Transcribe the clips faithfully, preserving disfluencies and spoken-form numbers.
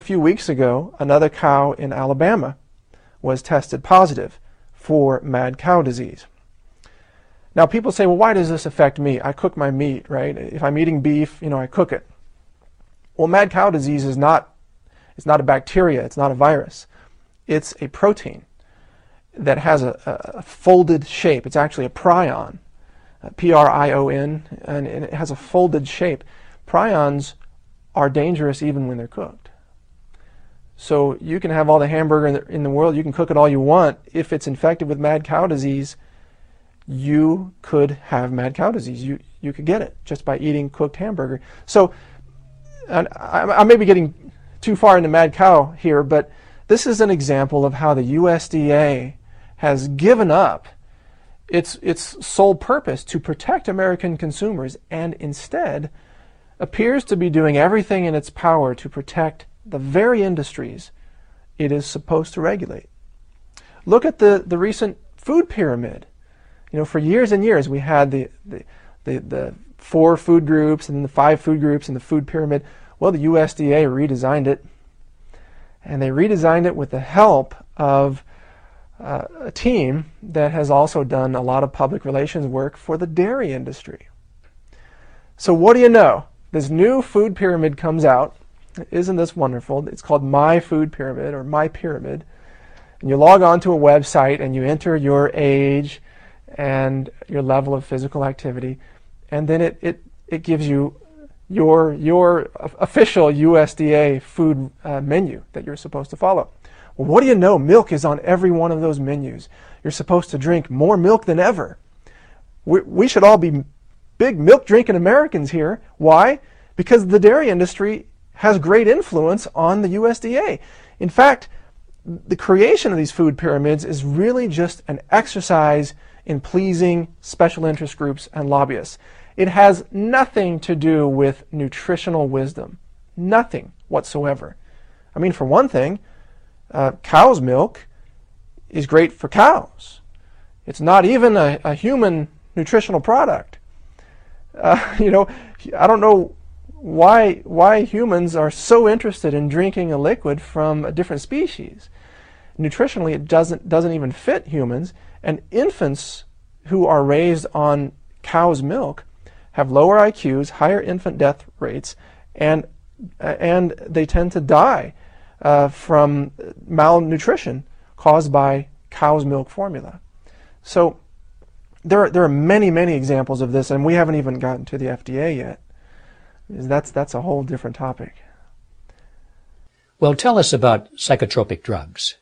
A few weeks ago, another cow in Alabama was tested positive for mad cow disease. Now people say, well, why does this affect me? I cook my meat, right? If I'm eating beef, you know, I cook it. Well, mad cow disease is not, it's not a bacteria, it's not a virus. It's a protein that has a, a folded shape. It's actually a prion, P R I O N, and, and it has a folded shape. Prions are dangerous even when they're cooked. So you can have all the hamburger in the, in the world, you can cook it all you want. If it's infected with mad cow disease, you could have mad cow disease. You, you could get it just by eating cooked hamburger. So and I, I may be getting too far into mad cow here, but this is an example of how the U S D A has given up its, its sole purpose to protect American consumers and instead appears to be doing everything in its power to protect the very industries it is supposed to regulate. Look at the, the recent food pyramid. You know, for years and years we had the, the, the, the four food groups and then the five food groups and the food pyramid. Well, the U S D A redesigned it, and they redesigned it with the help of uh, a team that has also done a lot of public relations work for the dairy industry. So what do you know? This new food pyramid comes out. Isn't this wonderful? It's called My Food Pyramid or My Pyramid. And you log on to a website and you enter your age and your level of physical activity, and then it, it, it gives you your, your official U S D A food uh, menu that you're supposed to follow. Well, what do you know? Milk is on every one of those menus. You're supposed to drink more milk than ever. We, we should all be big milk drinking Americans here. Why? Because the dairy industry has great influence on the U S D A. In fact, the creation of these food pyramids is really just an exercise in pleasing special interest groups and lobbyists. It has nothing to do with nutritional wisdom. Nothing whatsoever. I mean, for one thing, uh, cow's milk is great for cows. It's not even a, a human nutritional product. Uh, you know, I don't know why why humans are so interested in drinking a liquid from a different species. Nutritionally, it doesn't doesn't even fit humans, and infants who are raised on cow's milk have lower I Qs, higher infant death rates, and and they tend to die uh, from malnutrition caused by cow's milk formula. So there there are many many examples of this, and we haven't even gotten to the F D A yet. That's, that's a whole different topic. Well, tell us about psychotropic drugs.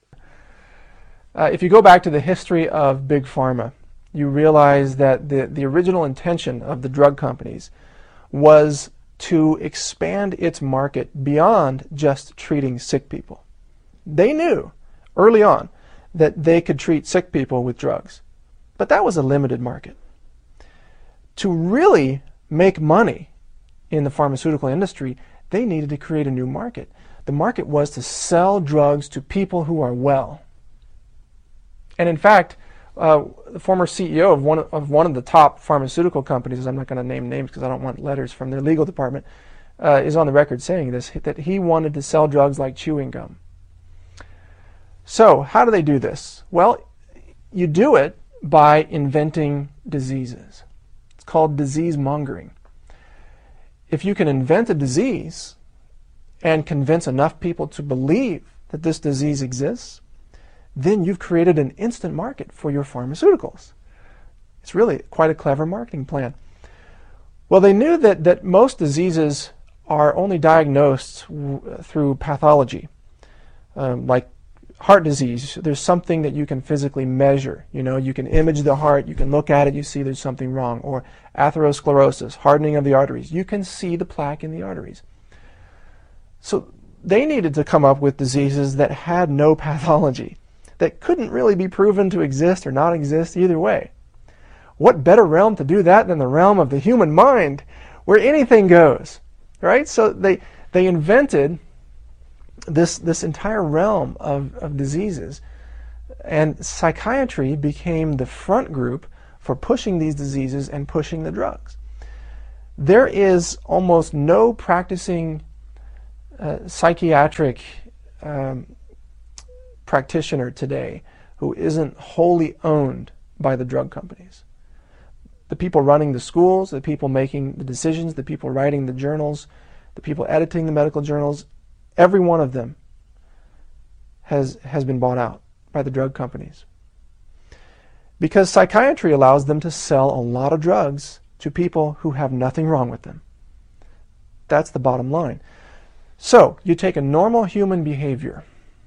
Uh, if you go back to the history of Big Pharma, you realize that the, the original intention of the drug companies was to expand its market beyond just treating sick people. They knew early on that they could treat sick people with drugs, but that was a limited market. To really make money in the pharmaceutical industry, they needed to create a new market. The market was to sell drugs to people who are well. And in fact, uh, the former C E O of one of one of the top pharmaceutical companies, I'm not going to name names because I don't want letters from their legal department, uh, is on the record saying this, that he wanted to sell drugs like chewing gum. So how do they do this? Well, you do it by inventing diseases. It's called disease mongering. If you can invent a disease and convince enough people to believe that this disease exists, then you've created an instant market for your pharmaceuticals. It's really quite a clever marketing plan. Well, they knew that, that most diseases are only diagnosed w through pathology, um, like heart disease. There's something that you can physically measure. You know, you can image the heart, you can look at it, you see there's something wrong. Or atherosclerosis, hardening of the arteries. You can see the plaque in the arteries. So they needed to come up with diseases that had no pathology, that couldn't really be proven to exist or not exist either way. What better realm to do that than the realm of the human mind, where anything goes, right? So they, they invented this, this entire realm of, of diseases, and psychiatry became the front group for pushing these diseases and pushing the drugs. There is almost no practicing uh, psychiatric um, practitioner today who isn't wholly owned by the drug companies. The people running the schools, the people making the decisions, the people writing the journals, the people editing the medical journals, every one of them has, has been bought out by the drug companies. Because psychiatry allows them to sell a lot of drugs to people who have nothing wrong with them. That's the bottom line. So, you take a normal human behavior,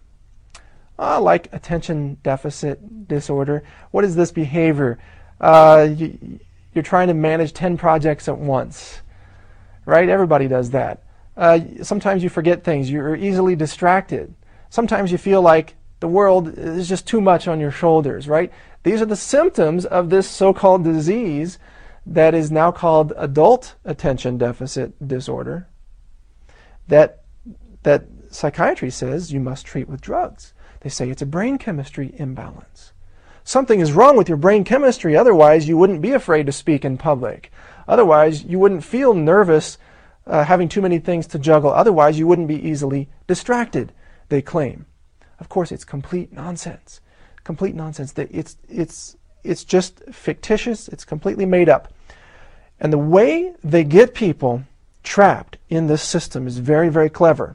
uh, like attention deficit disorder. What is this behavior? Uh, you, you're trying to manage ten projects at once, right? Everybody does that. Uh, sometimes you forget things. You're easily distracted. Sometimes you feel like the world is just too much on your shoulders, right? These are the symptoms of this so-called disease that is now called adult attention deficit disorder that, that psychiatry says you must treat with drugs. They say it's a brain chemistry imbalance. Something is wrong with your brain chemistry, otherwise you wouldn't be afraid to speak in public. Otherwise you wouldn't feel nervous uh, having too many things to juggle. Otherwise you wouldn't be easily distracted, they claim. Of course, it's complete nonsense. Complete nonsense. It's, it's, it's just fictitious. It's completely made up. And the way they get people trapped in this system is very, very clever.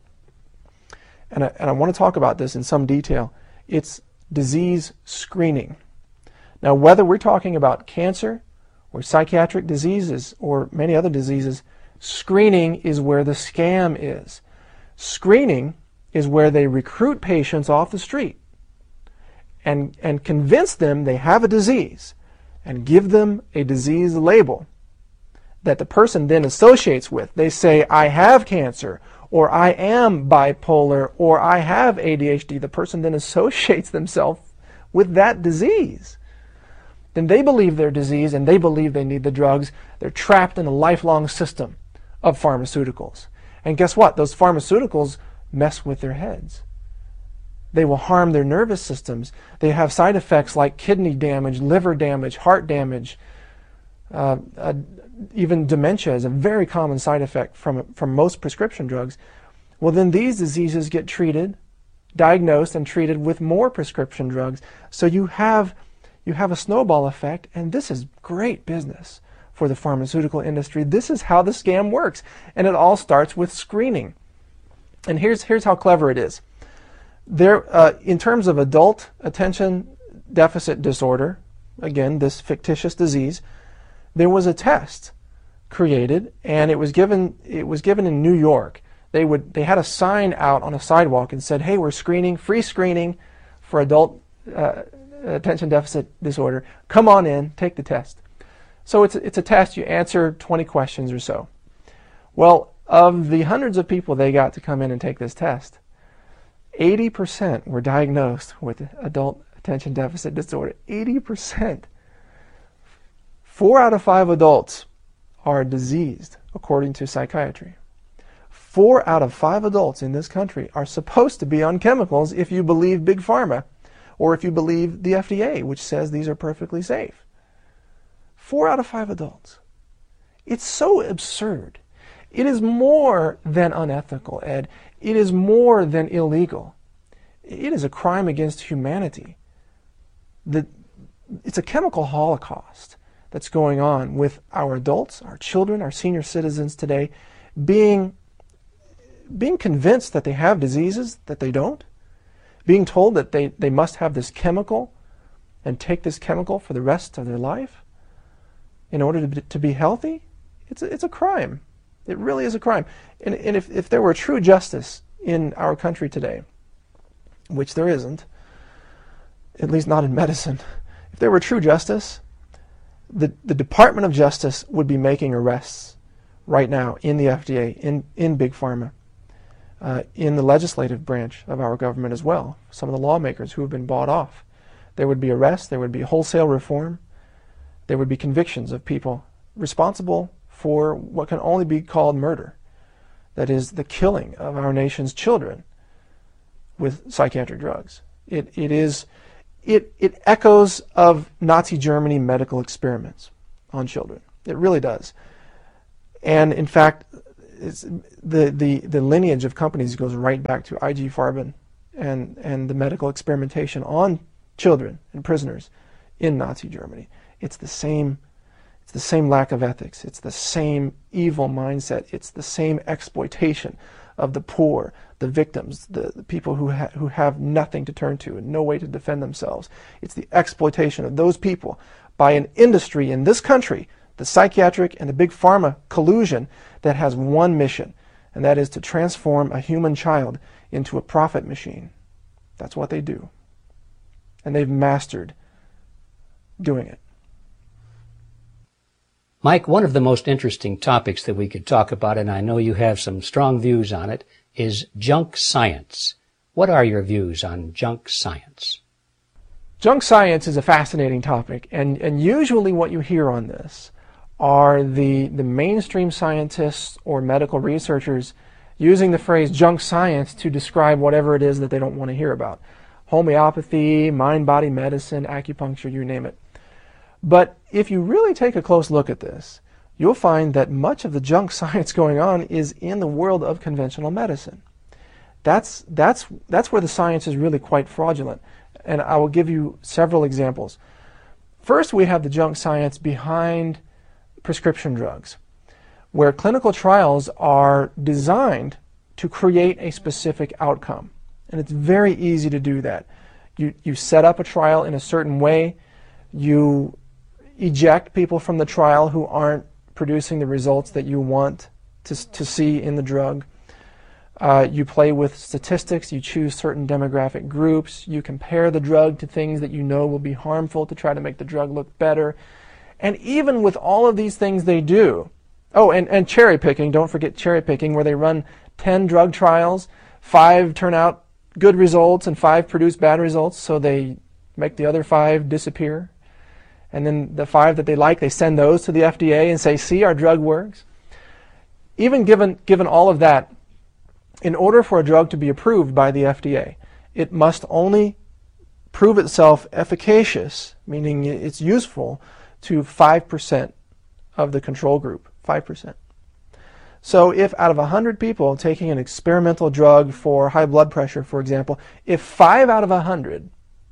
And I, and I want to talk about this in some detail. It's disease screening. Now, whether we're talking about cancer or psychiatric diseases or many other diseases, screening is where the scam is. Screening is where they recruit patients off the street and, and convince them they have a disease and give them a disease label that the person then associates with. They say, I have cancer, or I am bipolar, or I have A D H D. The person then associates themselves with that disease. Then they believe their disease and they believe they need the drugs. They're trapped in a lifelong system of pharmaceuticals. And guess what? Those pharmaceuticals mess with their heads. They will harm their nervous systems. They have side effects like kidney damage, liver damage, heart damage. Uh, uh, even dementia is a very common side effect from, from most prescription drugs. Well, then these diseases get treated, diagnosed, and treated with more prescription drugs. So you have, you have a snowball effect, and this is great business for the pharmaceutical industry. This is how the scam works. And it all starts with screening. And here's, here's how clever it is. There, uh, in terms of adult attention deficit disorder, again, this fictitious disease, there was a test created, and it was given, it was given in New York. They would, they had a sign out on a sidewalk and said, hey, we're screening, free screening for adult uh, attention deficit disorder. Come on in, take the test. So it's, it's a test. You answer twenty questions or so. Well, of the hundreds of people they got to come in and take this test, eighty percent were diagnosed with adult attention deficit disorder. eighty percent. Four out of five adults are diseased, according to psychiatry. Four out of five adults in this country are supposed to be on chemicals if you believe Big Pharma, or if you believe the F D A, which says these are perfectly safe. Four out of five adults. It's so absurd. It is more than unethical, Ed. It is more than illegal. It is a crime against humanity. The, it's a chemical holocaust that's going on with our adults, our children, our senior citizens today, being, being convinced that they have diseases that they don't, being told that they, they must have this chemical and take this chemical for the rest of their life in order to be, to be healthy. It's a, it's a crime. It really is a crime. And, and if, if there were true justice in our country today, which there isn't, at least not in medicine, if there were true justice, the, the Department of Justice would be making arrests right now in the F D A, in, in Big Pharma, uh, in the legislative branch of our government as well, some of the lawmakers who have been bought off. There would be arrests, there would be wholesale reform, there would be convictions of people responsible for what can only be called murder. That is the killing of our nation's children with psychiatric drugs. It, it is, it, it echoes of Nazi Germany medical experiments on children. It really does. And in fact, it's, the, the, the lineage of companies goes right back to I G Farben and, and the medical experimentation on children and prisoners in Nazi Germany. It's the same, it's the same lack of ethics. It's the same evil mindset. It's the same exploitation of the poor, the victims, the, the people who, ha who have nothing to turn to and no way to defend themselves. It's the exploitation of those people by an industry in this country, the psychiatric and the big pharma collusion, that has one mission, and that is to transform a human child into a profit machine. That's what they do. And they've mastered doing it. Mike, one of the most interesting topics that we could talk about, and I know you have some strong views on it, is junk science. What are your views on junk science? Junk science is a fascinating topic, and, and usually what you hear on this are the, the mainstream scientists or medical researchers using the phrase junk science to describe whatever it is that they don't want to hear about. Homeopathy, mind-body medicine, acupuncture, you name it. But if you really take a close look at this, you'll find that much of the junk science going on is in the world of conventional medicine. That's, that's, that's where the science is really quite fraudulent. And I will give you several examples. First, we have the junk science behind prescription drugs, where clinical trials are designed to create a specific outcome. And it's very easy to do that. You, you set up a trial in a certain way, you eject people from the trial who aren't producing the results that you want to, to see in the drug. Uh, you play with statistics, you choose certain demographic groups, you compare the drug to things that you know will be harmful to try to make the drug look better. And even with all of these things they do, oh, and, and cherry picking, don't forget cherry picking, where they run ten drug trials, five turn out good results and five produce bad results, so they make the other five disappear. And then the five that they like, they send those to the F D A and say, see, our drug works. Even given, given all of that, in order for a drug to be approved by the F D A, it must only prove itself efficacious, meaning it's useful, to five percent of the control group, five percent. So if out of one hundred people taking an experimental drug for high blood pressure, for example, if five out of one hundred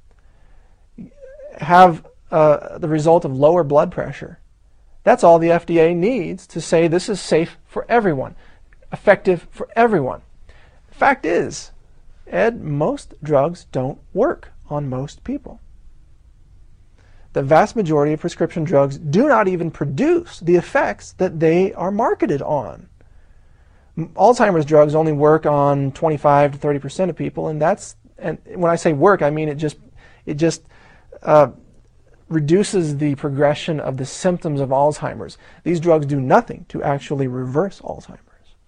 have uh, the result of lower blood pressure, that's all the F D A needs to say this is safe for everyone, effective for everyone. Fact is, Ed, most drugs don't work on most people. The vast majority of prescription drugs do not even produce the effects that they are marketed on. Alzheimer's drugs only work on twenty-five to thirty percent of people, and that's, and when I say work, I mean it just it just uh, reduces the progression of the symptoms of Alzheimer's. These drugs do nothing to actually reverse Alzheimer's.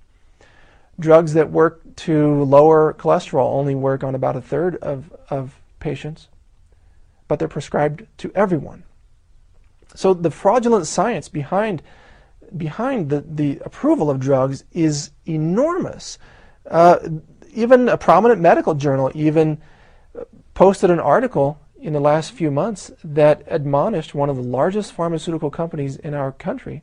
Drugs that work to lower cholesterol only work on about a third of, of patients, but they're prescribed to everyone. So the fraudulent science behind behind the, the approval of drugs is enormous. Uh, even a prominent medical journal even posted an article in the last few months that admonished one of the largest pharmaceutical companies in our country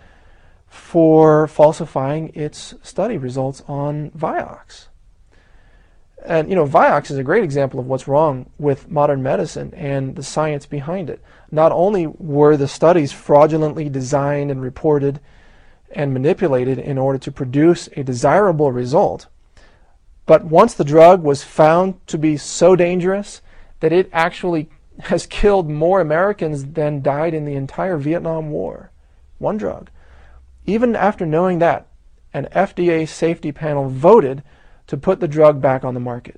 for falsifying its study results on Vioxx. And, you know, Vioxx is a great example of what's wrong with modern medicine and the science behind it. Not only were the studies fraudulently designed and reported and manipulated in order to produce a desirable result, but once the drug was found to be so dangerous that it actually has killed more Americans than died in the entire Vietnam War. One drug. Even after knowing that, an F D A safety panel voted to put the drug back on the market.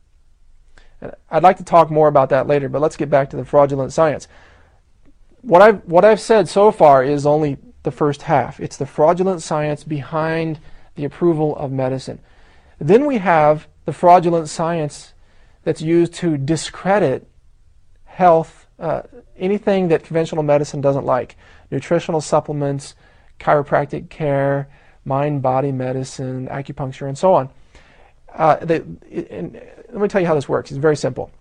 And I'd like to talk more about that later, but let's get back to the fraudulent science. What I've, what I've said so far is only the first half. It's the fraudulent science behind the approval of medicine. Then we have the fraudulent science that's used to discredit health, uh, anything that conventional medicine doesn't like. Nutritional supplements, chiropractic care, mind-body medicine, acupuncture, and so on. Uh, they, and let me tell you how this works. It's very simple.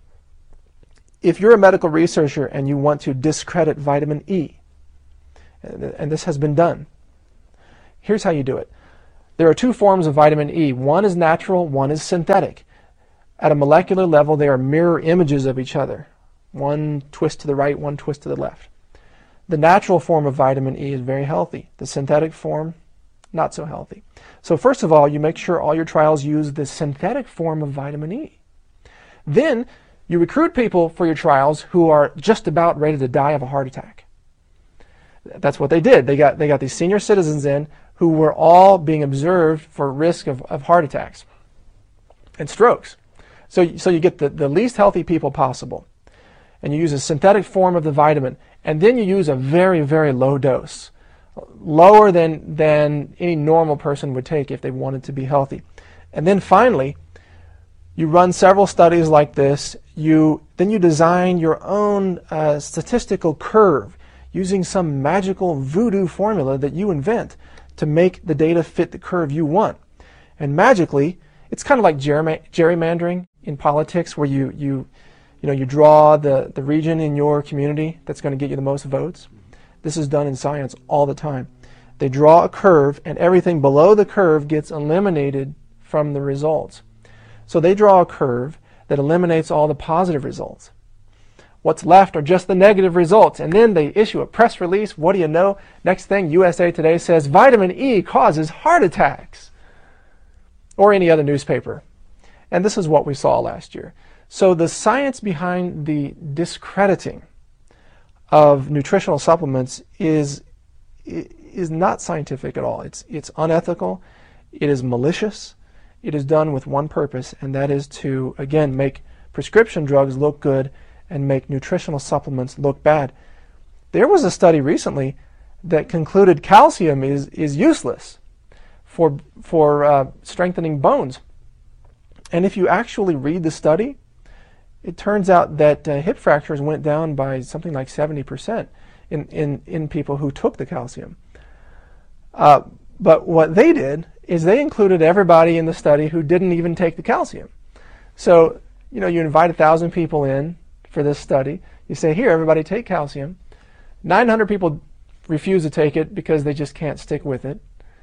If you're a medical researcher and you want to discredit vitamin E, and, and this has been done, here's how you do it. There are two forms of vitamin E. One is natural, one is synthetic. At a molecular level, they are mirror images of each other. One twist to the right, one twist to the left. The natural form of vitamin E is very healthy. The synthetic form, not so healthy. So first of all, you make sure all your trials use the synthetic form of vitamin E. Then you recruit people for your trials who are just about ready to die of a heart attack. That's what they did. They got, they got these senior citizens in who were all being observed for risk of, of heart attacks and strokes. So, so you get the, the least healthy people possible. And you use a synthetic form of the vitamin. And then you use a very, very low dose. Lower than, than any normal person would take if they wanted to be healthy. And then finally, you run several studies like this. You, then you design your own uh, statistical curve using some magical voodoo formula that you invent to make the data fit the curve you want. And magically, it's kind of like gerrymandering in politics, where you, you, you, know, you draw the, the region in your community that's going to get you the most votes. This is done in science all the time. They draw a curve, and everything below the curve gets eliminated from the results. So they draw a curve that eliminates all the positive results. What's left are just the negative results, and then they issue a press release. What do you know? Next thing, U S A Today says vitamin E causes heart attacks, or any other newspaper. And this is what we saw last year. So the science behind the discrediting of nutritional supplements is is not scientific at all. It's it's unethical. It is malicious. It is done with one purpose, and that is to, again, make prescription drugs look good and make nutritional supplements look bad. There was a study recently that concluded calcium is is useless for for uh, strengthening bones. And if you actually read the study, it turns out that uh, hip fractures went down by something like seventy percent in, in, in people who took the calcium. Uh, but what they did is they included everybody in the study who didn't even take the calcium. So, you know, you invite a thousand people in for this study. You say, here, everybody take calcium. nine hundred people refuse to take it because they just can't stick with it.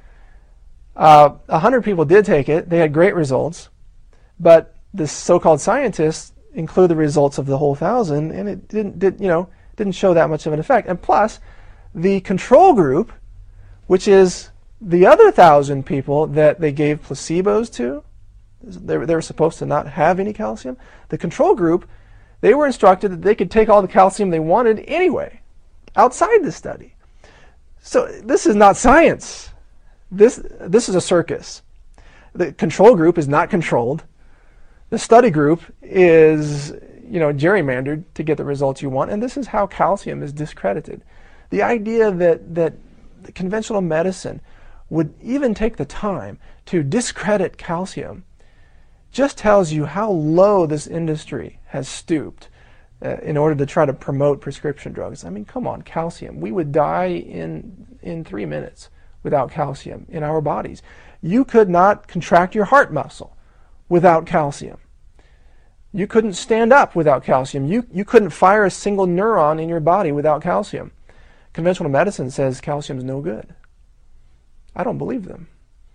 Uh, one hundred people did take it. They had great results. But the so-called scientists include the results of the whole thousand, and it didn't, did, you know, didn't show that much of an effect. And plus, the control group, which is the other thousand people that they gave placebos to, they were, they were supposed to not have any calcium. The control group, they were instructed that they could take all the calcium they wanted anyway, outside the study. So this is not science. This, this is a circus. The control group is not controlled. The study group is, you know, gerrymandered to get the results you want, and this is how calcium is discredited. The idea that, that the conventional medicine would even take the time to discredit calcium just tells you how low this industry has stooped uh, in order to try to promote prescription drugs. I mean, come on, calcium. We would die in, in three minutes without calcium in our bodies. You could not contract your heart muscle without calcium. You couldn't stand up without calcium. You, you couldn't fire a single neuron in your body without calcium. Conventional medicine says calcium's no good. I don't believe them.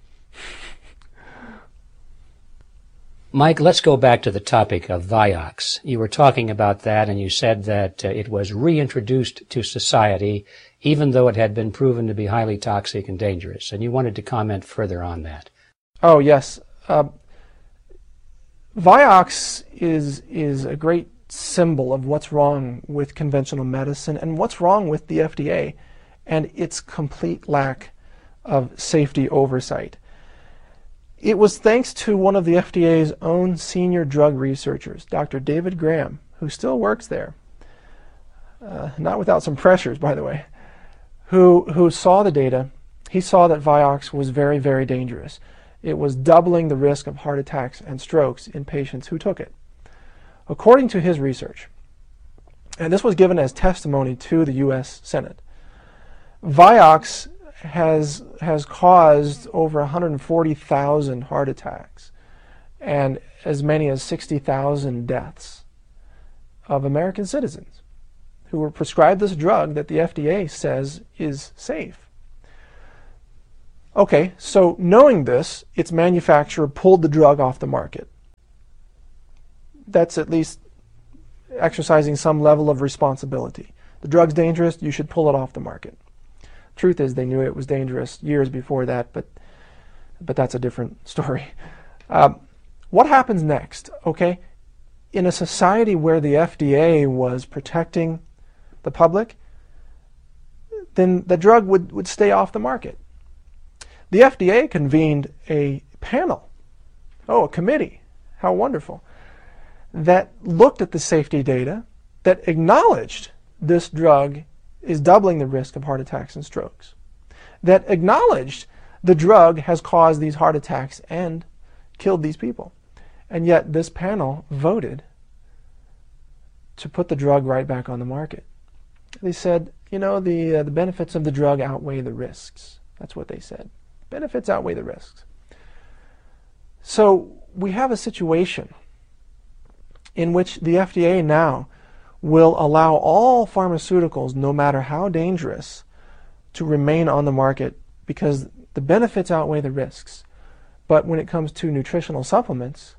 Mike, let's go back to the topic of Vioxx. You were talking about that, and you said that uh, it was reintroduced to society, even though it had been proven to be highly toxic and dangerous. And you wanted to comment further on that. Oh, yes. Uh, Vioxx is, is a great symbol of what's wrong with conventional medicine and what's wrong with the F D A and its complete lack of safety oversight. It was thanks to one of the F D A's own senior drug researchers, Doctor David Graham, who still works there, uh, not without some pressures, by the way, who, who saw the data. He saw that Vioxx was very, very dangerous. It was doubling the risk of heart attacks and strokes in patients who took it. According to his research, and this was given as testimony to the U S Senate, Vioxx has has caused over one hundred forty thousand heart attacks and as many as sixty thousand deaths of American citizens who were prescribed this drug that the F D A says is safe. Okay, so knowing this, its manufacturer pulled the drug off the market. That's at least exercising some level of responsibility. The drug's dangerous, you should pull it off the market. Truth is, they knew it was dangerous years before that, but but that's a different story. Um, what happens next? Okay, in a society where the F D A was protecting the public, then the drug would, would stay off the market. The F D A convened a panel, oh, a committee, how wonderful, that looked at the safety data, that acknowledged this drug is doubling the risk of heart attacks and strokes, that acknowledged the drug has caused these heart attacks and killed these people. And yet this panel voted to put the drug right back on the market. They said, you know, the, uh, the benefits of the drug outweigh the risks. That's what they said. Benefits outweigh the risks. So we have a situation in which the F D A now will allow all pharmaceuticals, no matter how dangerous, to remain on the market because the benefits outweigh the risks. But when it comes to nutritional supplements,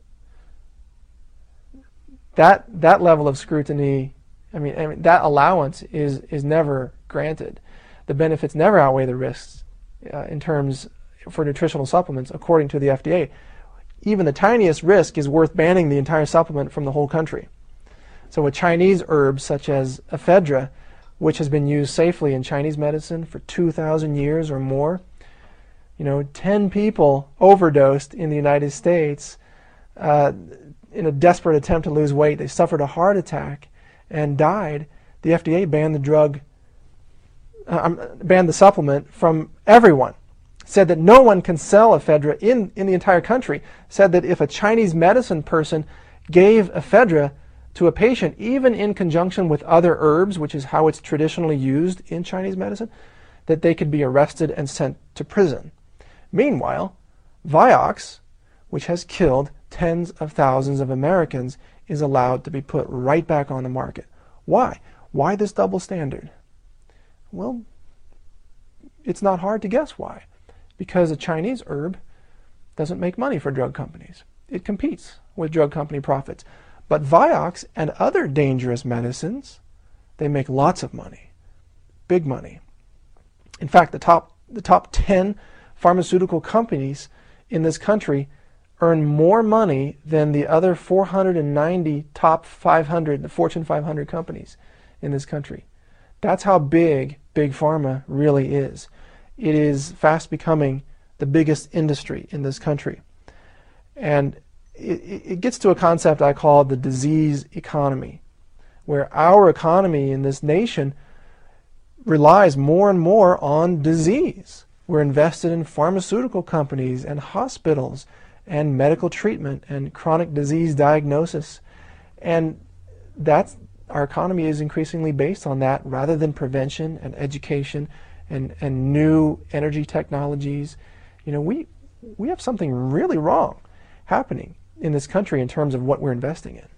that that level of scrutiny, I mean, I mean that allowance is is never granted. The benefits never outweigh the risks uh, in terms for nutritional supplements, according to the F D A. Even the tiniest risk is worth banning the entire supplement from the whole country. So a Chinese herb such as ephedra, which has been used safely in Chinese medicine for two thousand years or more, you know, ten people overdosed in the United States uh, in a desperate attempt to lose weight. They suffered a heart attack and died. The F D A banned the drug, uh, banned the supplement from everyone. Said that no one can sell ephedra in, in the entire country. Said that if a Chinese medicine person gave ephedra to a patient, even in conjunction with other herbs, which is how it's traditionally used in Chinese medicine, that they could be arrested and sent to prison. Meanwhile, Vioxx, which has killed tens of thousands of Americans, is allowed to be put right back on the market. Why? Why this double standard? Well, it's not hard to guess why. Because a Chinese herb doesn't make money for drug companies. It competes with drug company profits. But Vioxx and other dangerous medicines, they make lots of money, big money. In fact, the top, the top ten pharmaceutical companies in this country earn more money than the other four hundred ninety top five hundred, the Fortune five hundred companies in this country. That's how big Big Pharma really is. It is fast becoming the biggest industry in this country. And it, it gets to a concept I call the disease economy, where our economy in this nation relies more and more on disease. We're invested in pharmaceutical companies and hospitals and medical treatment and chronic disease diagnosis. And that's, our economy is increasingly based on that rather than prevention and education and, and new energy technologies. You know, we, we have something really wrong happening in this country in terms of what we're investing in.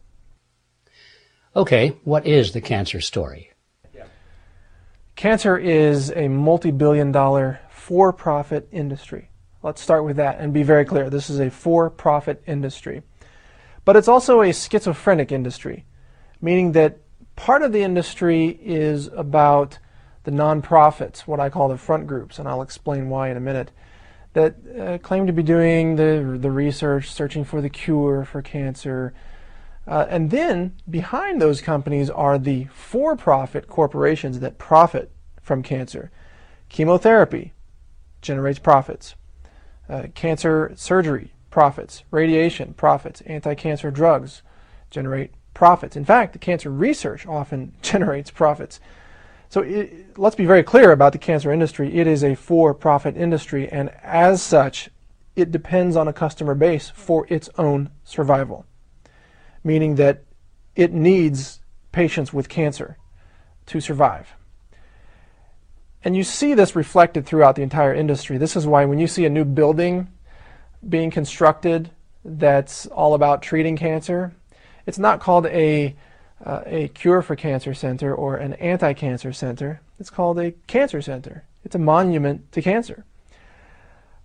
Okay, what is the cancer story? Yeah. Cancer is a multi-billion dollar for-profit industry. Let's start with that and be very clear. This is a for-profit industry. But it's also a schizophrenic industry, meaning that part of the industry is about the nonprofits, what I call the front groups, and I'll explain why in a minute, that uh, claim to be doing the, the research, searching for the cure for cancer. Uh, and then behind those companies are the for-profit corporations that profit from cancer. Chemotherapy generates profits. Uh, cancer surgery, profits. Radiation, profits. Anti-cancer drugs generate profits. In fact, the cancer research often generates profits. So it, let's be very clear about the cancer industry. It is a for-profit industry, and as such, it depends on a customer base for its own survival, meaning that it needs patients with cancer to survive. And you see this reflected throughout the entire industry. This is why when you see a new building being constructed that's all about treating cancer, it's not called a Uh, a cure for cancer center or an anti-cancer center. It's called a cancer center. It's a monument to cancer.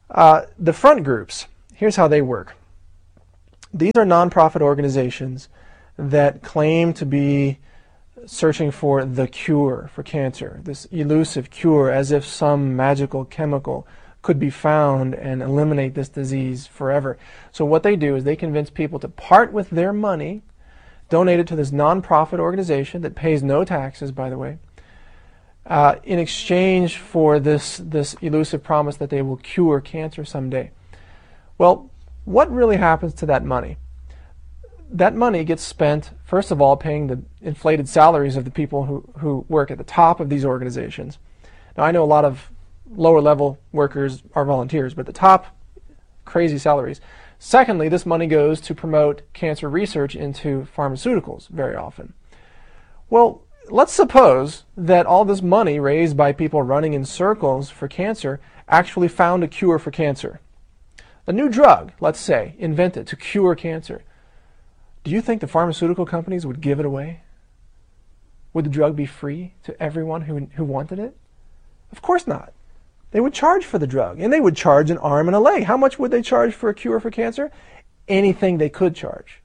Uh, the front groups, here's how they work. These are nonprofit organizations that claim to be searching for the cure for cancer, this elusive cure, as if some magical chemical could be found and eliminate this disease forever. So what they do is they convince people to part with their money, donate it to this nonprofit organization that pays no taxes, by the way, uh, in exchange for this, this elusive promise that they will cure cancer someday. Well, what really happens to that money? That money gets spent, first of all, paying the inflated salaries of the people who, who work at the top of these organizations. Now, I know a lot of lower level workers are volunteers, but the top, crazy salaries. Secondly, this money goes to promote cancer research into pharmaceuticals very often. Well, let's suppose that all this money raised by people running in circles for cancer actually found a cure for cancer. A new drug, let's say, invented to cure cancer. Do you think the pharmaceutical companies would give it away? Would the drug be free to everyone who, who wanted it? Of course not. They would charge for the drug, and they would charge an arm and a leg. How much would they charge for a cure for cancer? Anything they could charge.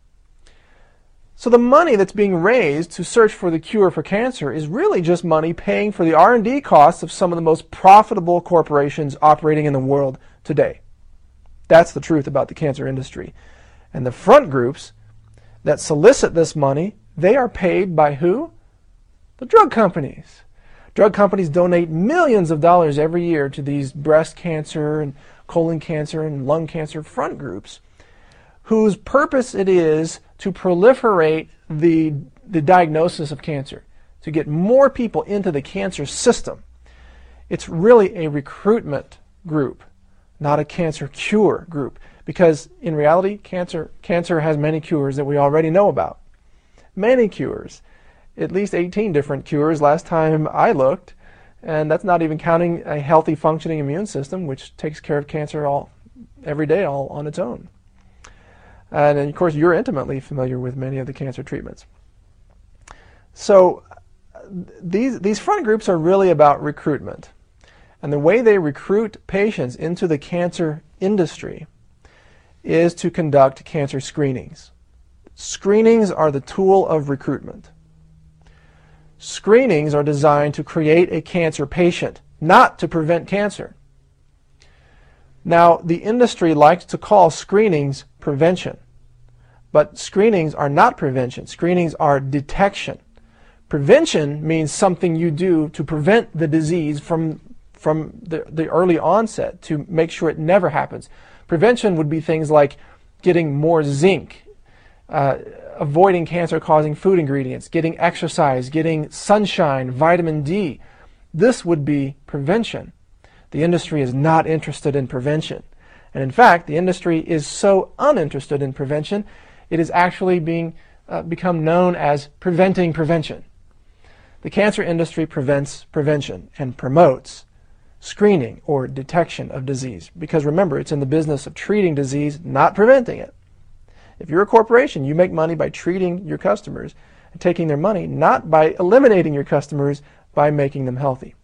So the money that's being raised to search for the cure for cancer is really just money paying for the R and D costs of some of the most profitable corporations operating in the world today. That's the truth about the cancer industry. And the front groups that solicit this money, they are paid by who? The drug companies. Drug companies donate millions of dollars every year to these breast cancer and colon cancer and lung cancer front groups, whose purpose it is to proliferate the, the diagnosis of cancer, to get more people into the cancer system. It's really a recruitment group, not a cancer cure group, because in reality, cancer, cancer has many cures that we already know about. Many cures. At least eighteen different cures last time I looked, and that's not even counting a healthy functioning immune system, which takes care of cancer all every day all on its own. And, and of course, you're intimately familiar with many of the cancer treatments. So these, these front groups are really about recruitment. And the way they recruit patients into the cancer industry is to conduct cancer screenings. Screenings are the tool of recruitment. Screenings are designed to create a cancer patient, not to prevent cancer. Now, the industry likes to call screenings prevention, but screenings are not prevention. Screenings are detection. Prevention means something you do to prevent the disease from, from the, the early onset, to make sure it never happens. Prevention would be things like getting more zinc, uh, avoiding cancer-causing food ingredients, getting exercise, getting sunshine, vitamin D. This would be prevention. The industry is not interested in prevention. And in fact, the industry is so uninterested in prevention, it is actually being uh, become known as preventing prevention. The cancer industry prevents prevention and promotes screening or detection of disease. Because remember, it's in the business of treating disease, not preventing it. If you're a corporation, you make money by treating your customers and taking their money, not by eliminating your customers by making them healthy.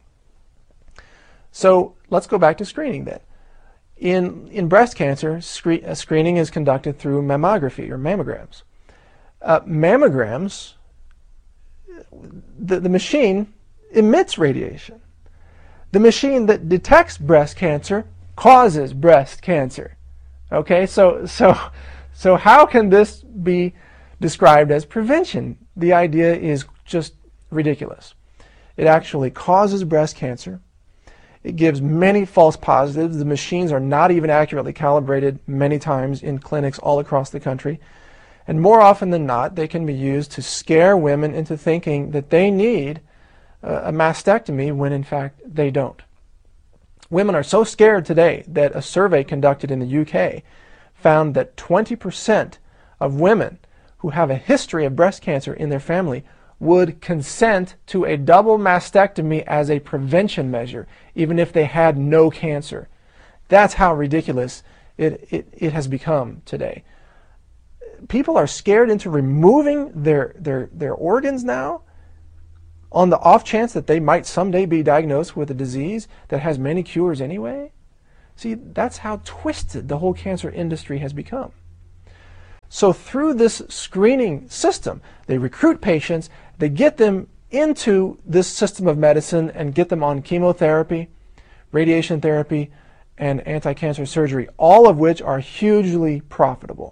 So let's go back to screening then. In, in breast cancer, screen, uh, screening is conducted through mammography or mammograms. Uh, mammograms, the, the machine emits radiation. The machine that detects breast cancer causes breast cancer. Okay, so so so how can this be described as prevention? The idea is just ridiculous. It actually causes breast cancer. It gives many false positives. The machines are not even accurately calibrated many times in clinics all across the country. And more often than not, they can be used to scare women into thinking that they need a mastectomy when in fact they don't. Women are so scared today that a survey conducted in the U K found that twenty percent of women who have a history of breast cancer in their family would consent to a double mastectomy as a prevention measure, even if they had no cancer. That's how ridiculous it, it, it has become today. People are scared into removing their, their, their organs now on the off chance that they might someday be diagnosed with a disease that has many cures anyway. See, that's how twisted the whole cancer industry has become. So through this screening system, they recruit patients, they get them into this system of medicine and get them on chemotherapy, radiation therapy, and anti-cancer surgery, all of which are hugely profitable.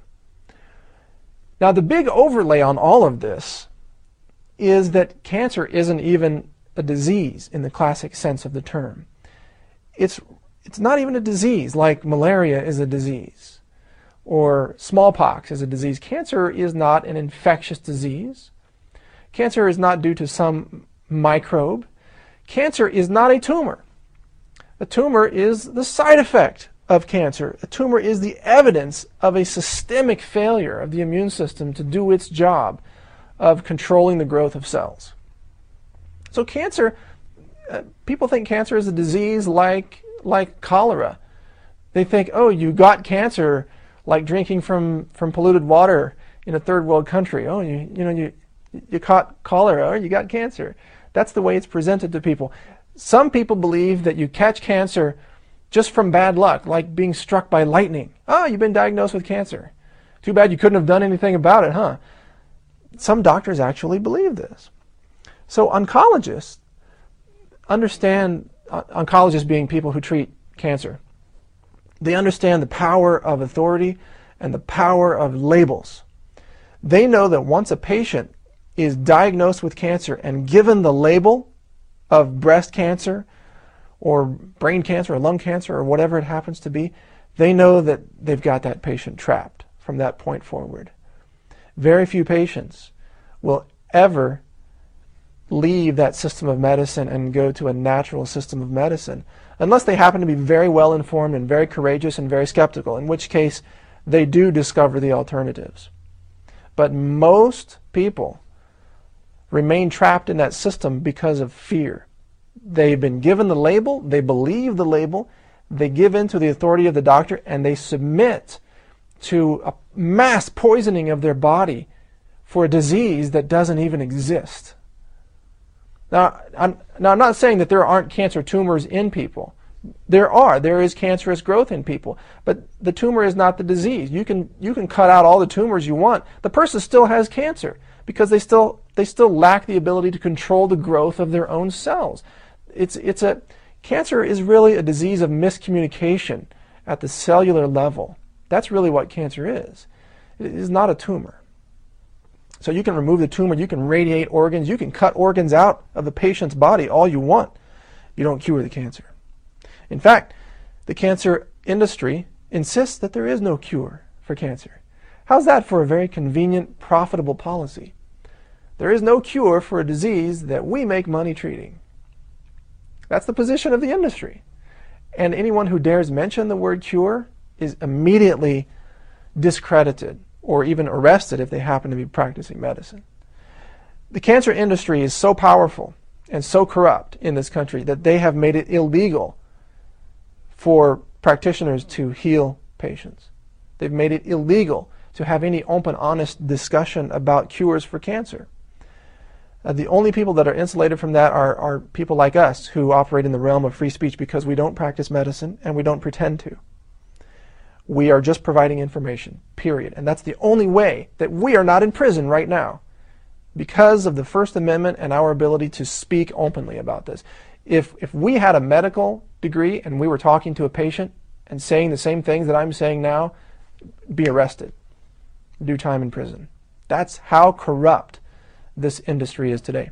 Now, the big overlay on all of this is that cancer isn't even a disease in the classic sense of the term. It's, it's not even a disease like malaria is a disease or smallpox is a disease. Cancer is not an infectious disease. Cancer is not due to some microbe. Cancer is not a tumor. A tumor is the side effect of cancer. A tumor is the evidence of a systemic failure of the immune system to do its job of controlling the growth of cells. So cancer, uh, people think cancer is a disease like, like cholera. They think, oh, you got cancer like drinking from, from polluted water in a third world country. Oh, you, you know, you, you caught cholera or you got cancer. That's the way it's presented to people. Some people believe that you catch cancer just from bad luck, like being struck by lightning. Oh, you've been diagnosed with cancer. Too bad you couldn't have done anything about it, huh? Some doctors actually believe this. So oncologists understand, uh, oncologists being people who treat cancer, they understand the power of authority and the power of labels. They know that once a patient is diagnosed with cancer and given the label of breast cancer or brain cancer or lung cancer or whatever it happens to be, they know that they've got that patient trapped from that point forward. Very few patients will ever leave that system of medicine and go to a natural system of medicine unless they happen to be very well informed and very courageous and very skeptical, in which case they do discover the alternatives. But most people remain trapped in that system because of fear. They've been given the label, they believe the label, they give in to the authority of the doctor, and they submit to a mass poisoning of their body for a disease that doesn't even exist. Now I'm, now, I'm not saying that there aren't cancer tumors in people. There are. There is cancerous growth in people. But the tumor is not the disease. You can, you can cut out all the tumors you want. The person still has cancer because they still, they still lack the ability to control the growth of their own cells. It's, it's a, cancer is really a disease of miscommunication at the cellular level. That's really what cancer is. It is not a tumor. So you can remove the tumor, you can radiate organs, you can cut organs out of the patient's body all you want. You don't cure the cancer. In fact, the cancer industry insists that there is no cure for cancer. How's that for a very convenient, profitable policy? There is no cure for a disease that we make money treating. That's the position of the industry. And anyone who dares mention the word cure is immediately discredited or even arrested if they happen to be practicing medicine. The cancer industry is so powerful and so corrupt in this country that they have made it illegal for practitioners to heal patients. They've made it illegal to have any open, honest discussion about cures for cancer. Uh, the only people that are insulated from that are, are people like us who operate in the realm of free speech because we don't practice medicine and we don't pretend to. We are just providing information, period. And that's the only way that we are not in prison right now, because of the First Amendment and our ability to speak openly about this. If, if we had a medical degree and we were talking to a patient and saying the same things that I'm saying now, be arrested, do time in prison. That's how corrupt this industry is today.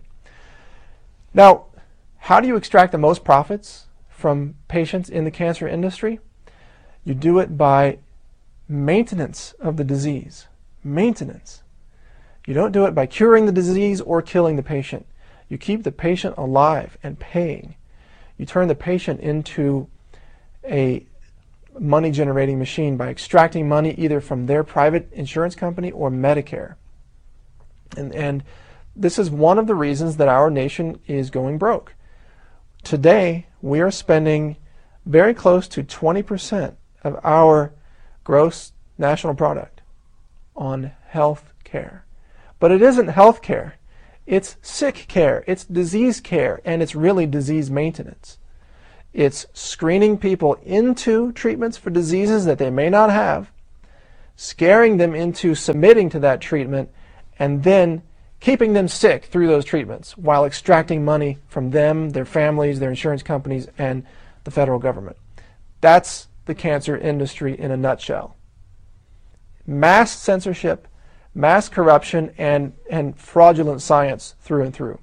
Now, how do you extract the most profits from patients in the cancer industry? You do it by maintenance of the disease. Maintenance. You don't do it by curing the disease or killing the patient. You keep the patient alive and paying. You turn the patient into a money-generating machine by extracting money either from their private insurance company or Medicare. And, and this is one of the reasons that our nation is going broke. Today, we are spending very close to twenty percent of our gross national product on health care. But it isn't health care. It's sick care, it's disease care, and it's really disease maintenance. It's screening people into treatments for diseases that they may not have, scaring them into submitting to that treatment, and then keeping them sick through those treatments while extracting money from them, their families, their insurance companies, and the federal government. That's the cancer industry in a nutshell. Mass censorship, mass corruption, and, and fraudulent science through and through.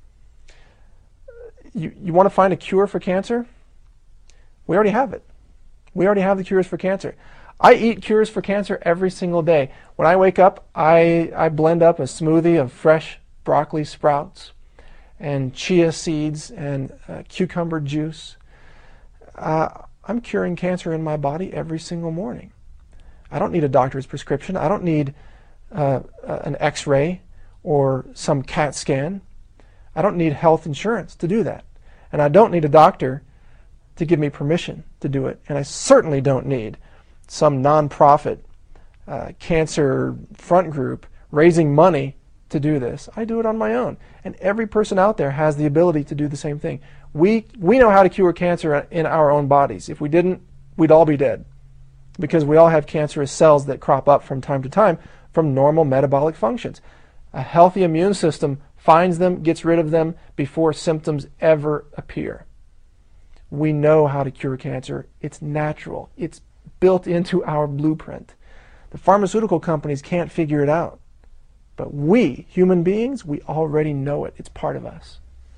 You, you want to find a cure for cancer? We already have it. We already have the cures for cancer. I eat cures for cancer every single day. When I wake up, I, I blend up a smoothie of fresh broccoli sprouts and chia seeds and uh, cucumber juice. Uh, I'm curing cancer in my body every single morning. I don't need a doctor's prescription. I don't need uh, an X-ray or some CAT scan. I don't need health insurance to do that. And I don't need a doctor to give me permission to do it. And I certainly don't need some nonprofit uh, cancer front group raising money to do this. I do it on my own. And every person out there has the ability to do the same thing. We, we know how to cure cancer in our own bodies. If we didn't, we'd all be dead, because we all have cancerous cells that crop up from time to time from normal metabolic functions. A healthy immune system finds them, gets rid of them before symptoms ever appear. We know how to cure cancer. It's natural. It's built into our blueprint. The pharmaceutical companies can't figure it out. But we, human beings, we already know it. It's part of us.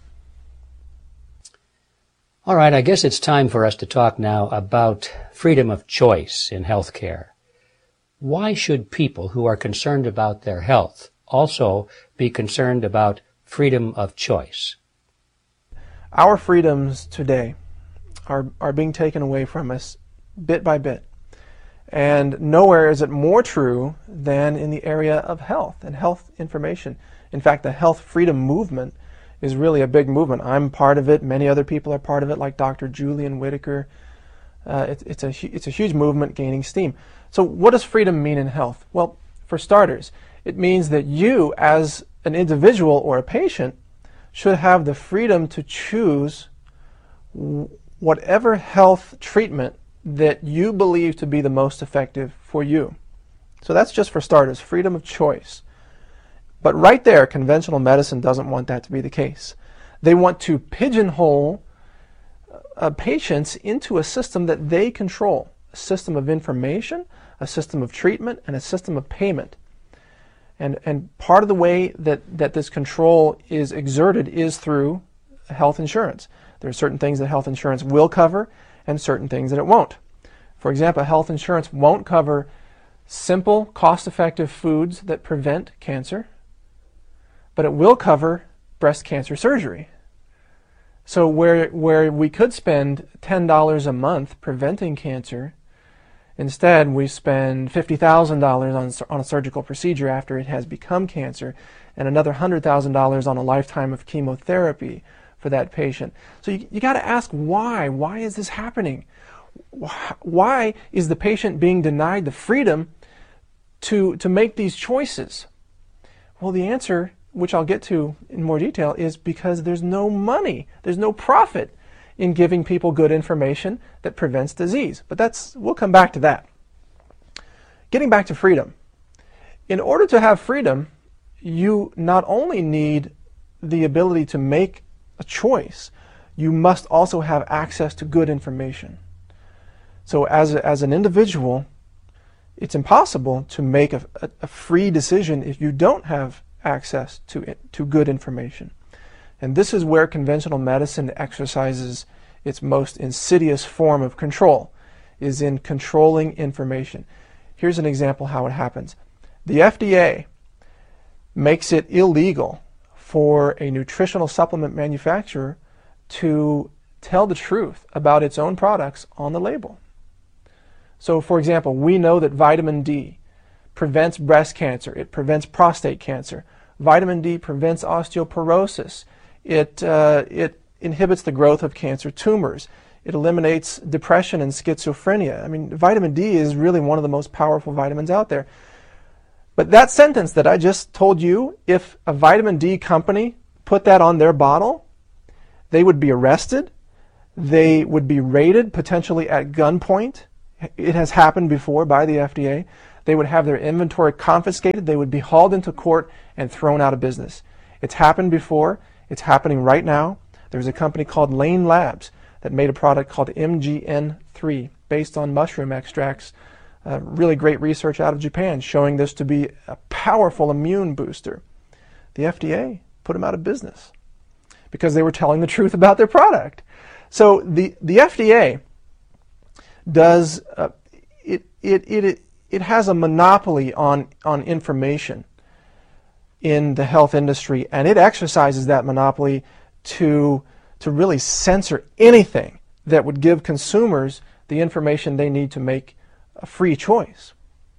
All right, I guess it's time for us to talk now about freedom of choice in healthcare. Why should people who are concerned about their health also be concerned about freedom of choice? Our freedoms today are, are being taken away from us bit by bit. And nowhere is it more true than in the area of health and health information. In fact, the health freedom movement is really a big movement. I'm part of it. Many other people are part of it, like Doctor Julian Whitaker. Uh, it, it's, a, it's a huge movement gaining steam. So what does freedom mean in health? Well, for starters, it means that you, as an individual or a patient, should have the freedom to choose whatever health treatment that you believe to be the most effective for you. So that's just for starters, freedom of choice. But right there, conventional medicine doesn't want that to be the case. They want to pigeonhole uh, patients into a system that they control, a system of information, a system of treatment, and a system of payment. And, and part of the way that, that this control is exerted is through health insurance. There are certain things that health insurance will cover and certain things that it won't. For example, health insurance won't cover simple, cost-effective foods that prevent cancer, but it will cover breast cancer surgery. So where, where we could spend ten dollars a month preventing cancer, instead we spend fifty thousand dollars on, on a surgical procedure after it has become cancer, and another one hundred thousand dollars on a lifetime of chemotherapy for that patient. So you, you got to ask why. Why is this happening? Why is the patient being denied the freedom to, to make these choices? Well, the answer, which I'll get to in more detail, is because there's no money, there's no profit in giving people good information that prevents disease. But that's, we'll come back to that. Getting back to freedom. In order to have freedom, you not only need the ability to make a choice, you must also have access to good information. So as, a, as an individual, it's impossible to make a, a, a free decision if you don't have access to, it, to good information. And this is where conventional medicine exercises its most insidious form of control, is in controlling information. Here's an example how it happens. The F D A makes it illegal for a nutritional supplement manufacturer to tell the truth about its own products on the label. So, for example, we know that vitamin D prevents breast cancer. It prevents prostate cancer. Vitamin D prevents osteoporosis. It, uh, it inhibits the growth of cancer tumors. It eliminates depression and schizophrenia. I mean, vitamin D is really one of the most powerful vitamins out there. But that sentence that I just told you, if a vitamin D company put that on their bottle, they would be arrested, They would be raided potentially at gunpoint. It has happened before by the F D A. They would have their inventory confiscated. They would be hauled into court and thrown out of business. It's happened before. It's happening right now. There's a company called Lane Labs that made a product called M G N three based on mushroom extracts. Uh, really great research out of Japan showing this to be a powerful immune booster. The F D A put them out of business because they were telling the truth about their product. So the, the F D A does, uh, it, it, it, it has a monopoly on, on information in the health industry, and it exercises that monopoly to, to really censor anything that would give consumers the information they need to make a free choice.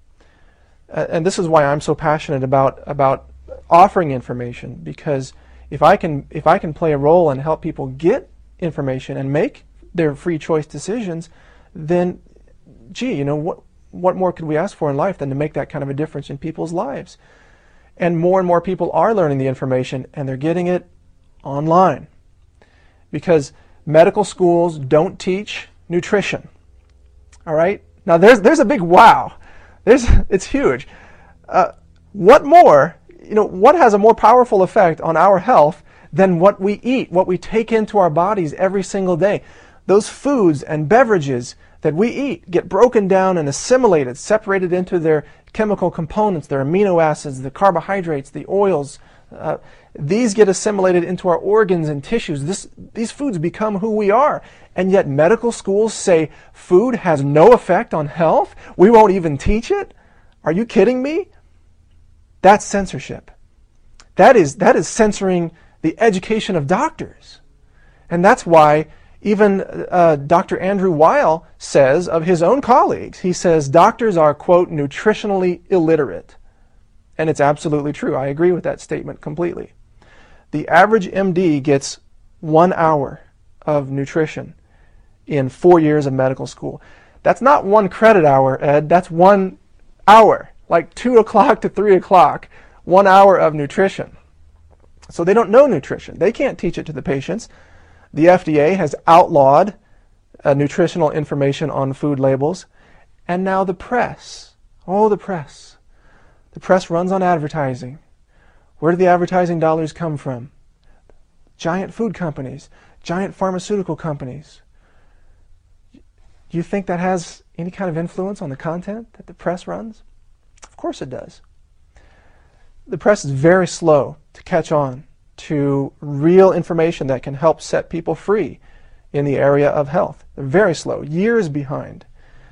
Uh, and this is why I'm so passionate about, about offering information, because if I can, if I can play a role and help people get information and make their free choice decisions, then gee, you know, what, what more could we ask for in life than to make that kind of a difference in people's lives? And more and more people are learning the information, and they're getting it online. Because medical schools don't teach nutrition. All right? Now there's there's a big wow. There's it's huge. Uh, what more, you know, what has a more powerful effect on our health than what we eat, what we take into our bodies every single day? Those foods and beverages that we eat get broken down and assimilated, separated into their chemical components, their amino acids, the carbohydrates, the oils. Uh, these get assimilated into our organs and tissues. This, these foods become who we are. And yet medical schools say food has no effect on health? We won't even teach it? Are you kidding me? That's censorship. That is, that is censoring the education of doctors. And that's why even uh, Doctor Andrew Weil says of his own colleagues, he says doctors are, quote, nutritionally illiterate. And it's absolutely true. I agree with that statement completely. The average M D gets one hour of nutrition in four years of medical school. That's not one credit hour, Ed. That's one hour, like two o'clock to three o'clock, one hour of nutrition. So they don't know nutrition. They can't teach it to the patients. The F D A has outlawed uh, nutritional information on food labels. And now the press. Oh, the press. The press runs on advertising. Where do the advertising dollars come from? Giant food companies, giant pharmaceutical companies. Do you think that has any kind of influence on the content that the press runs? Of course it does. The press is very slow to catch on to real information that can help set people free in the area of health. They're very slow, years behind.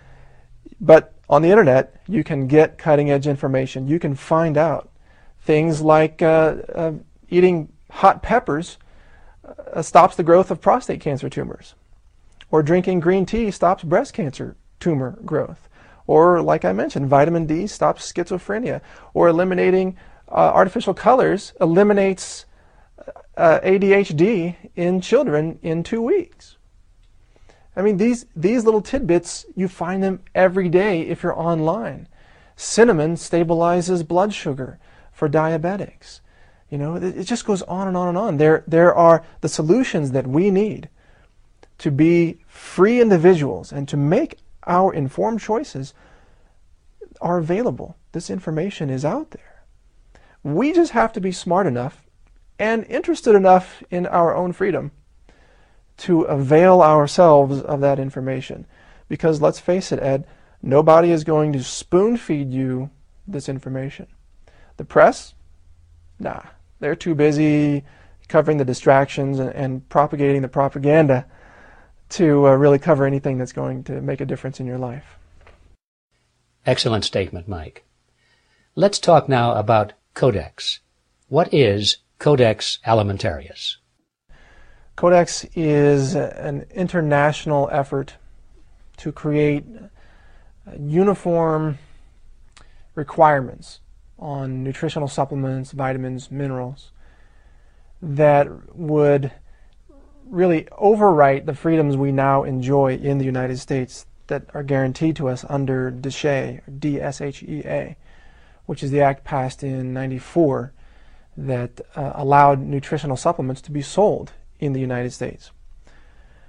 But on the internet, you can get cutting-edge information. You can find out things like uh, uh, eating hot peppers uh, stops the growth of prostate cancer tumors, or drinking green tea stops breast cancer tumor growth, or like I mentioned, vitamin D stops schizophrenia, or eliminating uh, artificial colors eliminates uh, A D H D in children in two weeks. I mean, these, these little tidbits, you find them every day if you're online. Cinnamon stabilizes blood sugar for diabetics. You know, it, it just goes on and on and on. There, there are the solutions that we need to be free individuals and to make our informed choices are available. This information is out there. We just have to be smart enough and interested enough in our own freedom to avail ourselves of that information. Because let's face it, Ed, nobody is going to spoon feed you this information. The press? Nah. They're too busy covering the distractions and, and propagating the propaganda to uh, really cover anything that's going to make a difference in your life. Excellent statement, Mike. Let's talk now about Codex. What is Codex Alimentarius? Codex is an international effort to create uniform requirements on nutritional supplements, vitamins, minerals that would really overwrite the freedoms we now enjoy in the United States that are guaranteed to us under D S H E A, D S H E A, which is the act passed in ninety-four that uh, allowed nutritional supplements to be sold in the United States.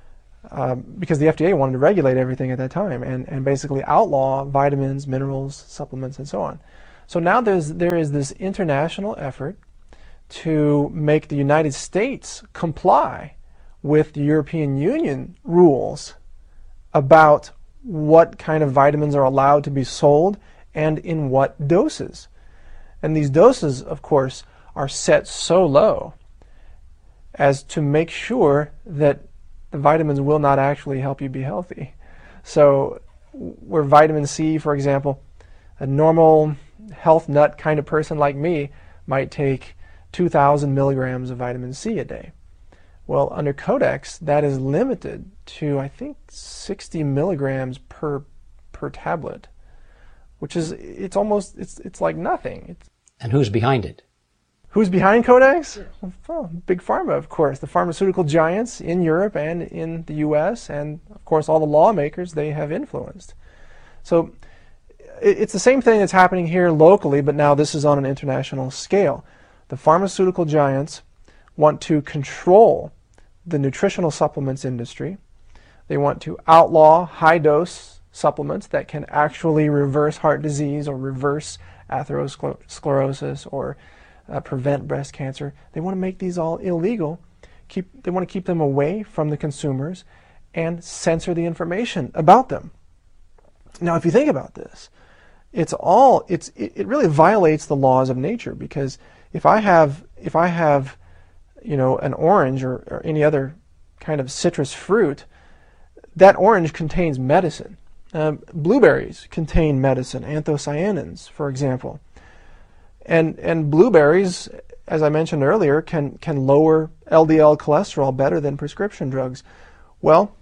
uh, because the F D A wanted to regulate everything at that time and, and basically outlaw vitamins, minerals, supplements, and so on. So now there's, there is this international effort to make the United States comply with the European Union rules about what kind of vitamins are allowed to be sold and in what doses. And these doses, of course, are set so low as to make sure that the vitamins will not actually help you be healthy. So where vitamin C, for example, a normal health nut kind of person like me might take two thousand milligrams of vitamin C a day. Well, under Codex, that is limited to, I think, sixty milligrams per per tablet, which is, it's almost, it's it's like nothing. It's, and who's behind it? Who's behind Codex? Well, Big Pharma, of course. The pharmaceutical giants in Europe and in the U S, and of course all the lawmakers they have influenced. So it's the same thing that's happening here locally, but now this is on an international scale. The pharmaceutical giants want to control the nutritional supplements industry. They want to outlaw high-dose supplements that can actually reverse heart disease or reverse atherosclerosis or uh, prevent breast cancer. They want to make these all illegal. Keep, they want to keep them away from the consumers and censor the information about them. Now, if you think about this, it's all it's it, it really violates the laws of nature, because if I have if I have you know an orange or, or any other kind of citrus fruit, that orange contains medicine. Uh, blueberries contain medicine, anthocyanins, for example. And and blueberries, as I mentioned earlier, can can lower L D L cholesterol better than prescription drugs. Well,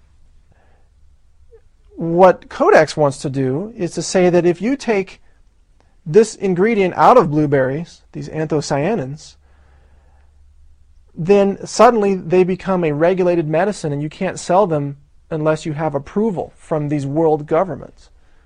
what Codex wants to do is to say that if you take this ingredient out of blueberries, these anthocyanins, then suddenly they become a regulated medicine and you can't sell them unless you have approval from these world governments.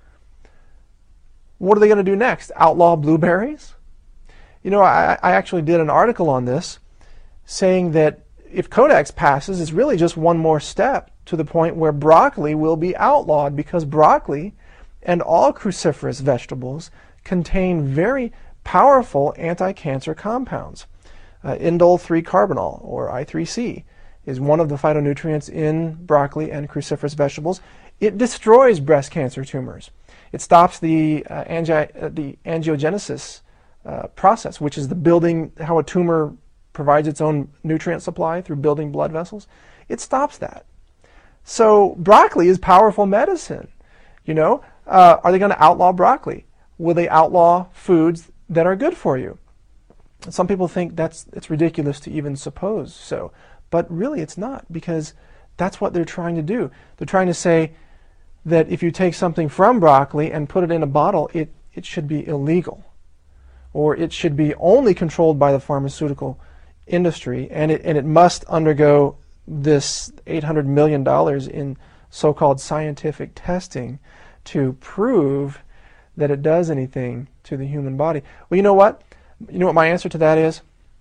What are they going to do next? Outlaw blueberries? You know, I, I actually did an article on this saying that if Codex passes, it's really just one more step to the point where broccoli will be outlawed, because broccoli and all cruciferous vegetables contain very powerful anti-cancer compounds. Uh, indole three carbinol, or I three C, is one of the phytonutrients in broccoli and cruciferous vegetables. It destroys breast cancer tumors. It stops the, uh, angi uh, the angiogenesis uh, process, which is the building, how a tumor provides its own nutrient supply through building blood vessels. It stops that. So broccoli is powerful medicine. You know, uh, are they going to outlaw broccoli? Will they outlaw foods that are good for you? Some people think that's it's ridiculous to even suppose so, but really it's not, because that's what they're trying to do. They're trying to say that if you take something from broccoli and put it in a bottle, it, it should be illegal, or it should be only controlled by the pharmaceutical industry, and it, and it must undergo this eight hundred million dollars in so-called scientific testing to prove that it does anything to the human body. Well, you know what? You know what my answer to that is?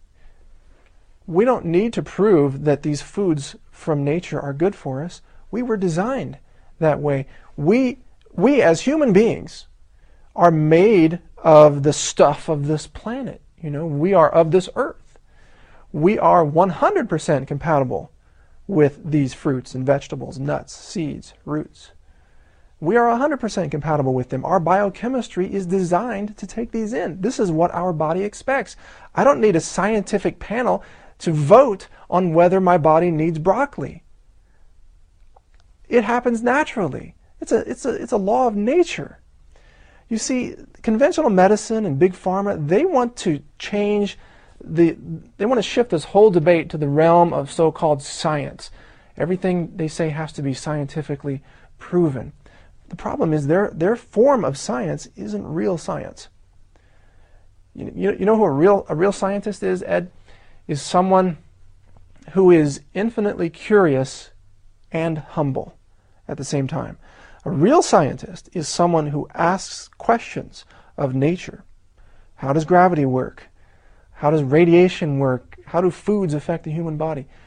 We don't need to prove that these foods from nature are good for us. We were designed that way. We, we as human beings are made of the stuff of this planet. You know, we are of this earth. We are one hundred percent compatible with these fruits and vegetables, nuts, seeds, roots. We are one hundred percent compatible with them. Our biochemistry is designed to take these in. This is what our body expects. I don't need a scientific panel to vote on whether my body needs broccoli. It happens naturally. It's a, it's a, it's a law of nature. You see, conventional medicine and big pharma, they want to change the, they want to shift this whole debate to the realm of so-called science. Everything they say has to be scientifically proven. The problem is their, their form of science isn't real science. You, you, you know who a real, a real scientist is, Ed? Is someone who is infinitely curious and humble at the same time. A real scientist is someone who asks questions of nature. How does gravity work? How does radiation work? How do foods affect the human body?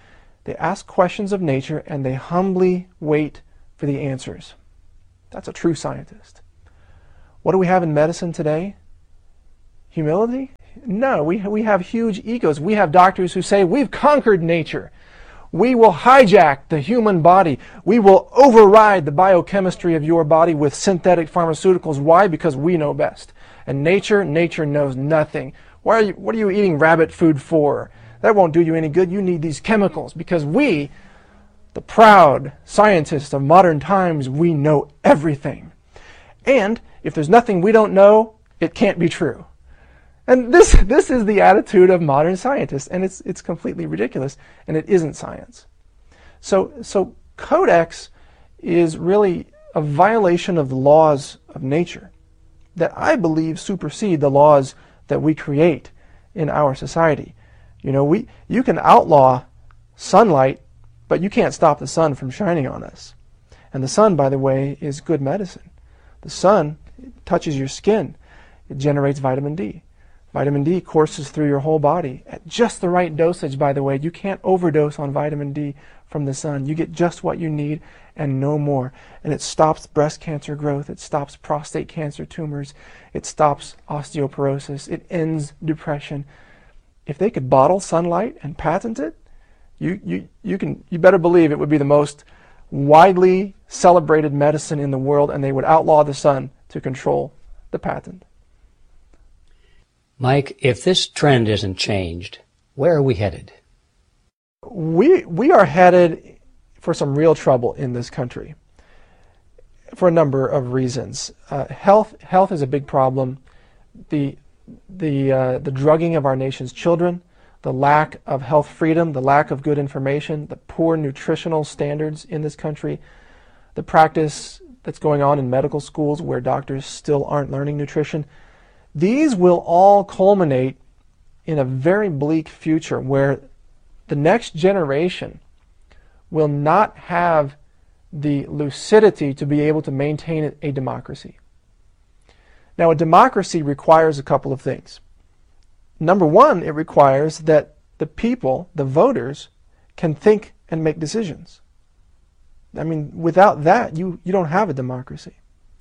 They ask questions of nature and they humbly wait for the answers. That's a true scientist. What do we have in medicine today? Humility? No, we, we have huge egos. We have doctors who say, we've conquered nature. We will hijack the human body. We will override the biochemistry of your body with synthetic pharmaceuticals. Why? Because we know best. And nature, nature knows nothing. Why are you, what are you eating rabbit food for? That won't do you any good. You need these chemicals because we, the proud scientists of modern times, we know everything. And if there's nothing we don't know, it can't be true. And this, this is the attitude of modern scientists, and it's, it's completely ridiculous, and it isn't science. So, so Codex is really a violation of the laws of nature that I believe supersede the laws that we create in our society. You know, we, you can outlaw sunlight, but you can't stop the sun from shining on us. And the sun, by the way, is good medicine. The sun touches your skin. It generates vitamin D. Vitamin D courses through your whole body at just the right dosage, by the way. You can't overdose on vitamin D from the sun. You get just what you need and no more. And it stops breast cancer growth. It stops prostate cancer tumors. It stops osteoporosis. It ends depression. If they could bottle sunlight and patent it, you, you, you, can, you better believe it would be the most widely celebrated medicine in the world, and they would outlaw the sun to control the patent. Mike, if this trend isn't changed, where are we headed? We, we are headed for some real trouble in this country for a number of reasons. Uh, health, health is a big problem. The, the, uh, the drugging of our nation's children, the lack of health freedom, the lack of good information, the poor nutritional standards in this country, the practice that's going on in medical schools where doctors still aren't learning nutrition. These will all culminate in a very bleak future where the next generation will not have the lucidity to be able to maintain a democracy. Now, a democracy requires a couple of things. Number one, it requires that the people, the voters, can think and make decisions. I mean, without that, you, you don't have a democracy.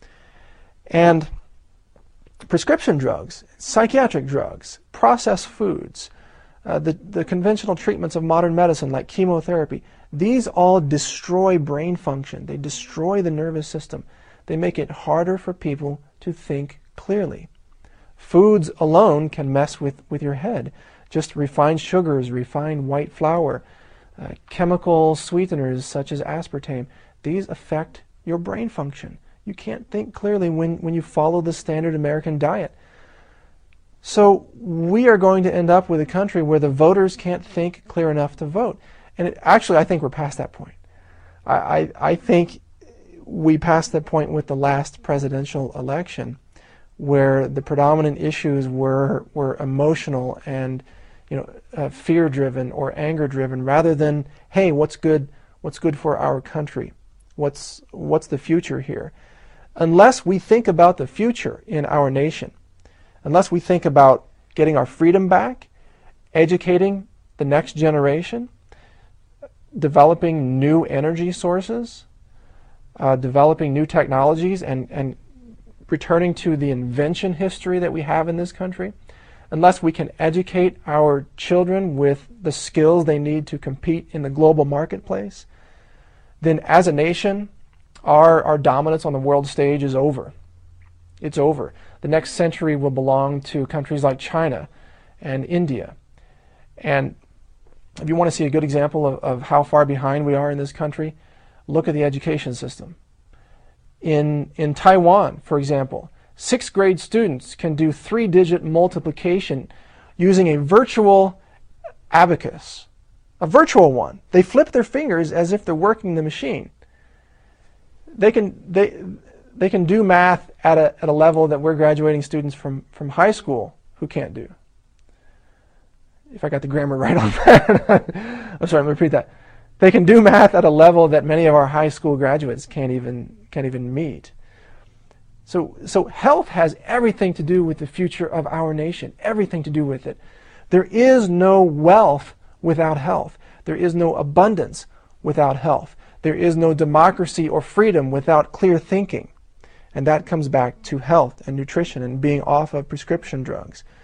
And prescription drugs, psychiatric drugs, processed foods, uh, the, the conventional treatments of modern medicine like chemotherapy, these all destroy brain function. They destroy the nervous system. They make it harder for people to think clearly. Foods alone can mess with, with your head. Just refined sugars, refined white flour, uh, chemical sweeteners such as aspartame, these affect your brain function. You can't think clearly when, when you follow the standard American diet. So we are going to end up with a country where the voters can't think clear enough to vote. And it, actually, I think we're past that point. I, I, I think we passed that point with the last presidential election, where the predominant issues were were emotional and, you know, uh, fear-driven or anger-driven, rather than, hey, what's good what's good for our country? What's what's the future here? Unless we think about the future in our nation, unless we think about getting our freedom back, educating the next generation, developing new energy sources, uh, developing new technologies, and, and returning to the invention history that we have in this country, unless we can educate our children with the skills they need to compete in the global marketplace, then as a nation, our, our dominance on the world stage is over. It's over. The next century will belong to countries like China and India. And if you want to see a good example of, of how far behind we are in this country, look at the education system. In, in Taiwan, for example, sixth grade students can do three-digit multiplication using a virtual abacus, a virtual one. They flip their fingers as if they're working the machine. They can, they, they can do math at a, at a level that we're graduating students from, from high school who can't do. If I got the grammar right on that. I'm sorry, let me repeat that. They can do math at a level that many of our high school graduates can't even, can't even meet. So, so health has everything to do with the future of our nation, everything to do with it. There is no wealth without health. There is no abundance without health. There is no democracy or freedom without clear thinking. And that comes back to health and nutrition and being off of prescription drugs.